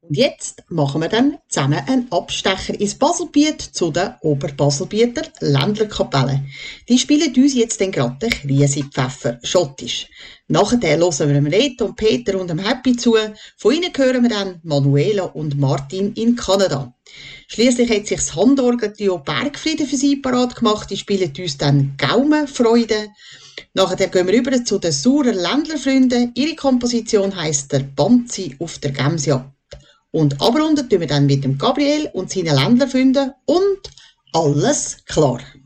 Und jetzt machen wir dann zusammen einen Abstecher ins Baselbiet zu der Oberbaselbieter Ländlerkapelle. Die spielen uns jetzt dann gerade den Kriesipfeffer schottisch. Nachher hören wir dem Reto und Peter und dem Happy zu. Von ihnen hören wir dann Manuela und Martin in Kanada. Schliesslich hat sich das Handorgel-Trio Bergfrieden für sie parat gemacht. Die spielen uns dann Gaumenfreude. Nachher gehen wir über zu den Saurer Ländlerfreunden. Ihre Komposition heisst «Der Banzi auf der Gemsjagd». Und abrunden tun wir dann mit dem Gabriel und seinen Ländlerfreunden und alles klar.